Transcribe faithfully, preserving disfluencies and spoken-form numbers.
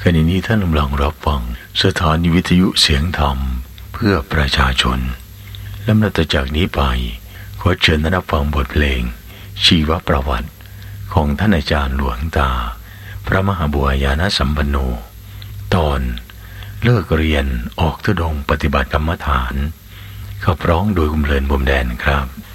ขณะนี้ท่านกำลังรับฟังสถานีวิทยุเสียงธรรมเพื่อประชาชนลำดับจากนี้ไปขอเชิญท่านรับฟังบทเพลงชีวประวัติของท่านอาจารย์หลวงตาพระมหาบัวญาณสัมปันโนตอนเลิกเรียนออกธุดงค์ปฏิบัติกรรมฐานขับร้องโดยคุณเพลินพรหมแดนครับ